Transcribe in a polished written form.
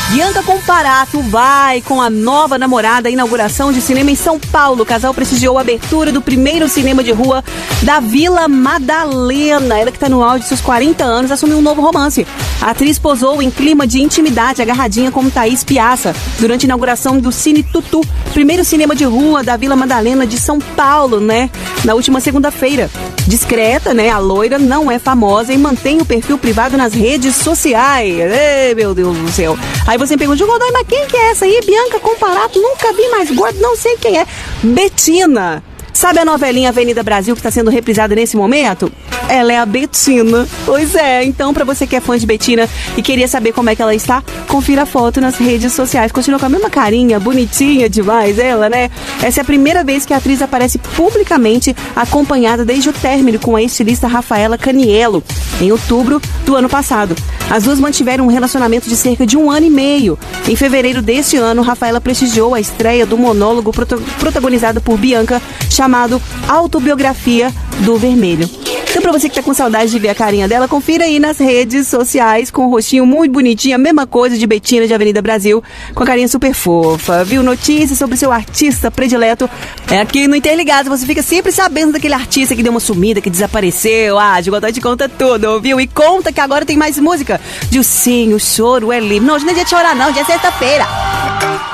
Bianca Comparato vai com a nova namorada à inauguração de cinema em São Paulo. O casal prestigiou a abertura do primeiro cinema de rua da Vila Madalena. Ela que está no auge de seus 40 anos assumiu um novo romance. A atriz posou em clima de intimidade, agarradinha com Thaís Piazza, durante a inauguração do Cine Tutu, primeiro cinema de rua da Vila Madalena de São Paulo, né? Na última segunda-feira. Discreta, né? A loira não é famosa e mantém o perfil privado nas redes sociais. Ei, meu Deus do céu. Aí você me pergunta, Godoy, mas quem que é essa aí? Bianca Comparato, nunca vi mais gordo, não sei quem é. Betina. Sabe a novelinha Avenida Brasil que está sendo reprisada nesse momento? Ela é a Betina. Pois é, então pra você que é fã de Betina e queria saber como é que ela está, confira a foto nas redes sociais. Continua com a mesma carinha, bonitinha demais ela, né? Essa é a primeira vez que a atriz aparece publicamente acompanhada desde o término com a estilista Rafaela Caniello, em outubro do ano passado. As duas mantiveram um relacionamento de cerca de 1 ano e meio. Em fevereiro deste ano, Rafaela prestigiou a estreia do monólogo protagonizado por Bianca, chamado Autobiografia do Vermelho. Então, pra você que tá com saudade de ver a carinha dela, confira aí nas redes sociais, com o rostinho muito bonitinho, a mesma coisa de Betina de Avenida Brasil, com a carinha super fofa, viu? Notícias sobre o seu artista predileto é aqui no Interligados. Você fica sempre sabendo daquele artista que deu uma sumida, que desapareceu. Ah, de Godoy te conta tudo, viu? E conta que agora tem mais música. Dilcinho, o choro é livre. Não, hoje não é dia de chorar não, dia é sexta-feira.